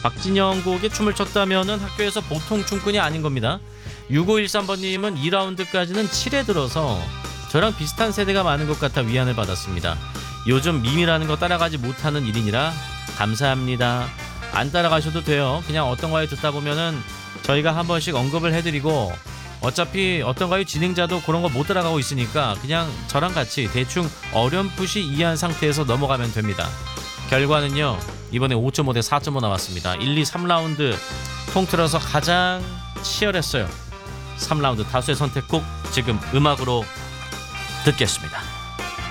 박진영 곡에 춤을 췄다면은 학교에서 보통 춤꾼이 아닌 겁니다. 6513번님은 2라운드까지는 7에 들어서 저랑 비슷한 세대가 많은 것 같아 위안을 받았습니다. 요즘 밈이라는 거 따라가지 못하는 일이니라 감사합니다. 안 따라가셔도 돼요. 그냥 어떤 과외 듣다 보면은 저희가 한 번씩 언급을 해드리고 어차피 어떤 과외 진행자도 그런 거 못 따라가고 있으니까 그냥 저랑 같이 대충 어렴풋이 이해한 상태에서 넘어가면 됩니다. 결과는요, 이번에 5.5 대 4.5 나왔습니다. 1, 2, 3라운드 통틀어서 가장 치열했어요. 3라운드 다수의 선택곡 지금 음악으로 듣겠습니다.